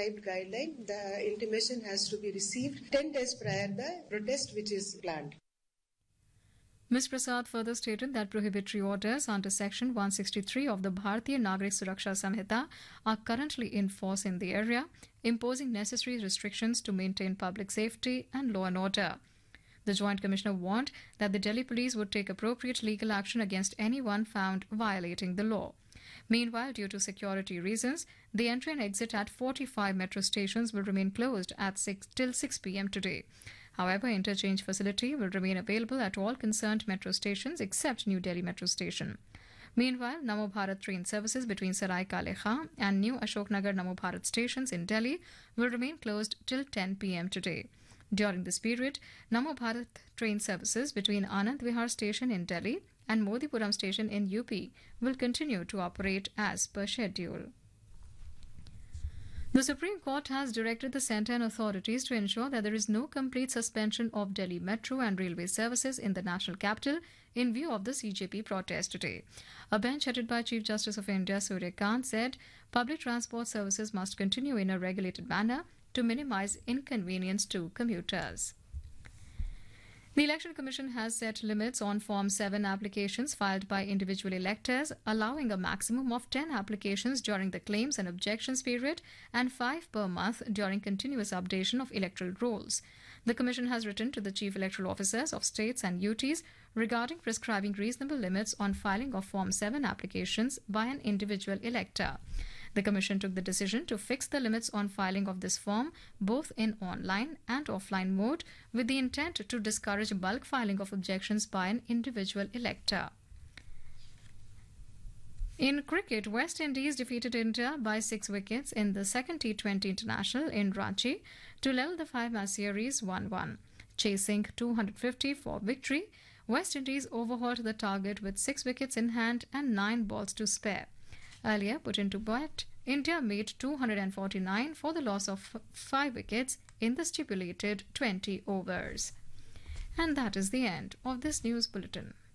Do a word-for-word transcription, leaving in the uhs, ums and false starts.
prescribed guideline, the intimation has to be received ten days prior the protest which is planned. Miz Prasad further stated that prohibitory orders under Section one sixty-three of the Bharatiya Nagrik Suraksha Samhita are currently in force in the area, imposing necessary restrictions to maintain public safety and law and order. The Joint Commissioner warned that the Delhi police would take appropriate legal action against anyone found violating the law. Meanwhile, due to security reasons, the entry and exit at forty-five metro stations will remain closed at six till six p m today. However, interchange facility will remain available at all concerned metro stations except New Delhi Metro Station. Meanwhile, Namo Bharat train services between Sarai Kale Khan and New Ashoknagar Namo Bharat stations in Delhi will remain closed till ten p m today. During this period, Namo Bharat train services between Anand Vihar station in Delhi and Modipuram station in U P will continue to operate as per schedule. The Supreme Court has directed the centre and authorities to ensure that there is no complete suspension of Delhi metro and railway services in the national capital in view of the C J P protest today. A bench headed by Chief Justice of India Surya Kant said public transport services must continue in a regulated manner to minimise inconvenience to commuters. The Election Commission has set limits on Form seven applications filed by individual electors, allowing a maximum of ten applications during the claims and objections period and five per month during continuous updation of electoral rolls. The Commission has written to the Chief Electoral Officers of states and U Ts regarding prescribing reasonable limits on filing of Form seven applications by an individual elector. The Commission took the decision to fix the limits on filing of this form both in online and offline mode with the intent to discourage bulk filing of objections by an individual elector. In cricket, West Indies defeated India by six wickets in the second T twenty International in Ranchi to level the five-match series one one. Chasing two hundred fifty for victory, West Indies overhauled the target with six wickets in hand and nine balls to spare. Earlier put into bat, India made two hundred forty-nine for the loss of five wickets in the stipulated twenty overs. And that is the end of this news bulletin.